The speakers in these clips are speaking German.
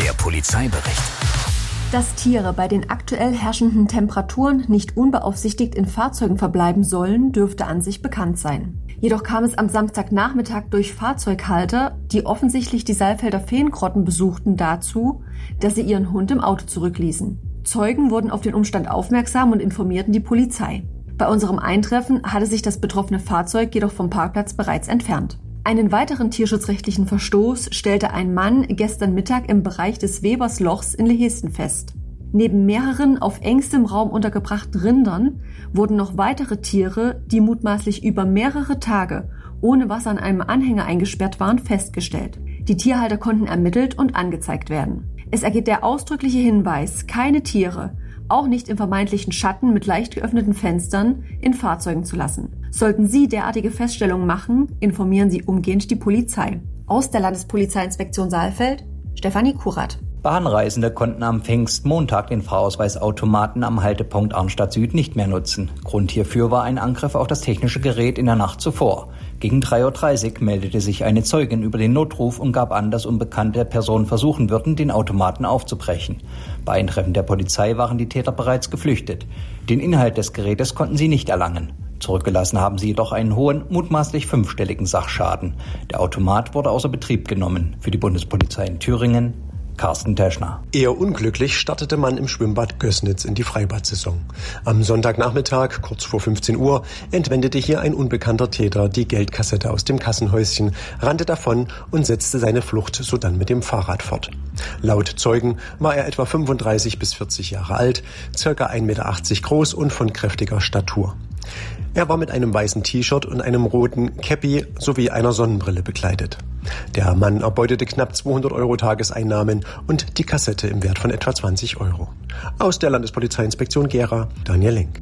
Der Polizeibericht. Dass Tiere bei den aktuell herrschenden Temperaturen nicht unbeaufsichtigt in Fahrzeugen verbleiben sollen, dürfte an sich bekannt sein. Jedoch kam es am Samstagnachmittag durch Fahrzeughalter, die offensichtlich die Saalfelder Feengrotten besuchten, dazu, dass sie ihren Hund im Auto zurückließen. Zeugen wurden auf den Umstand aufmerksam und informierten die Polizei. Bei unserem Eintreffen hatte sich das betroffene Fahrzeug jedoch vom Parkplatz bereits entfernt. Einen weiteren tierschutzrechtlichen Verstoß stellte ein Mann gestern Mittag im Bereich des Weberslochs in Lehesten fest. Neben mehreren auf engstem Raum untergebrachten Rindern wurden noch weitere Tiere, die mutmaßlich über mehrere Tage ohne Wasser an einem Anhänger eingesperrt waren, festgestellt. Die Tierhalter konnten ermittelt und angezeigt werden. Es ergeht der ausdrückliche Hinweis, keine Tiere, auch nicht im vermeintlichen Schatten mit leicht geöffneten Fenstern, in Fahrzeugen zu lassen. Sollten Sie derartige Feststellungen machen, informieren Sie umgehend die Polizei. Aus der Landespolizeiinspektion Saalfeld, Stefanie Kurat. Bahnreisende konnten am Pfingstmontag den Fahrausweisautomaten am Haltepunkt Arnstadt Süd nicht mehr nutzen. Grund hierfür war ein Angriff auf das technische Gerät in der Nacht zuvor. Gegen 3.30 Uhr meldete sich eine Zeugin über den Notruf und gab an, dass unbekannte Personen versuchen würden, den Automaten aufzubrechen. Bei Eintreffen der Polizei waren die Täter bereits geflüchtet. Den Inhalt des Gerätes konnten sie nicht erlangen. Zurückgelassen haben sie jedoch einen hohen, mutmaßlich 5-stelligen Sachschaden. Der Automat wurde außer Betrieb genommen. Für die Bundespolizei in Thüringen, Carsten Teschner. Eher unglücklich startete man im Schwimmbad Gößnitz in die Freibad-Saison. Am Sonntagnachmittag, kurz vor 15 Uhr, entwendete hier ein unbekannter Täter die Geldkassette aus dem Kassenhäuschen, rannte davon und setzte seine Flucht sodann mit dem Fahrrad fort. Laut Zeugen war er etwa 35 bis 40 Jahre alt, ca. 1,80 Meter groß und von kräftiger Statur. Er war mit einem weißen T-Shirt und einem roten Käppi sowie einer Sonnenbrille bekleidet. Der Mann erbeutete knapp 200 € Tageseinnahmen und die Kassette im Wert von etwa 20 €. Aus der Landespolizeiinspektion Gera, Daniel Link.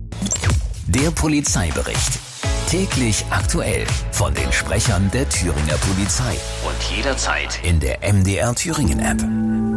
Der Polizeibericht. Täglich aktuell von den Sprechern der Thüringer Polizei. Und jederzeit in der MDR Thüringen App.